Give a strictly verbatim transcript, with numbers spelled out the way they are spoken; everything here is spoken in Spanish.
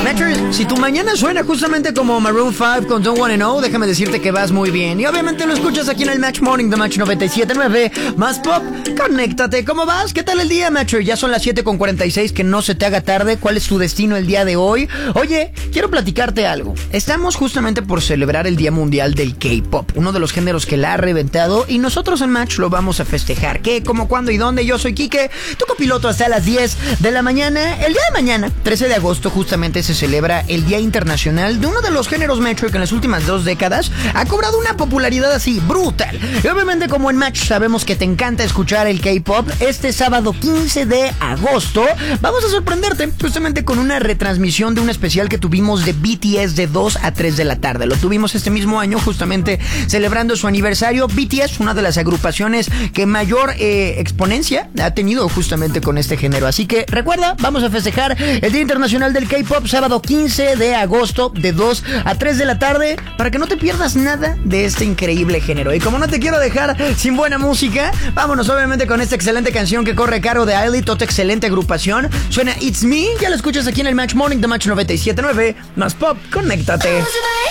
Metro, si tu mañana suena justamente como Maroon cinco con Don't Wanna Know, déjame decirte que vas muy bien. Y obviamente lo escuchas aquí en el Match Morning de Match noventa y siete punto nueve. Más pop, conéctate. ¿Cómo vas? ¿Qué tal el día, Metro? Ya son las siete con cuarenta y seis, que no se te haga tarde. ¿Cuál es tu destino el día de hoy? Oye, quiero platicarte algo. Estamos justamente por celebrar el Día Mundial del K-Pop, uno de los géneros que la ha reventado, y nosotros en Match lo vamos a festejar. ¿Qué, cómo, cuándo y dónde? Yo soy Quique, tu copiloto hasta las diez de la mañana. El día de mañana, trece de agosto, justamente se celebra el Día Internacional de uno de los géneros Metro que en las últimas dos décadas ha cobrado una popularidad así brutal. Y obviamente, como en Match sabemos que te encanta escuchar el K-Pop, este sábado quince de agosto vamos a sorprenderte justamente con una retransmisión de un especial que tuvimos de B T S de dos a tres de la tarde. Lo tuvimos este mismo año justamente celebrando su aniversario. B T S, una de las agrupaciones que mayor eh, exponencia ha tenido justamente con este género. Así que recuerda, vamos a festejar el Día Internacional del K-Pop sábado quince de agosto de dos a tres de la tarde para que no te pierdas nada de este increíble género. Y como no te quiero dejar sin buena música, vámonos obviamente con esta excelente canción que corre a cargo de Ailey, otra excelente agrupación. Suena It's Me, ya la escuchas aquí en el Match Morning de Match noventa y siete punto nueve. Más pop, conéctate.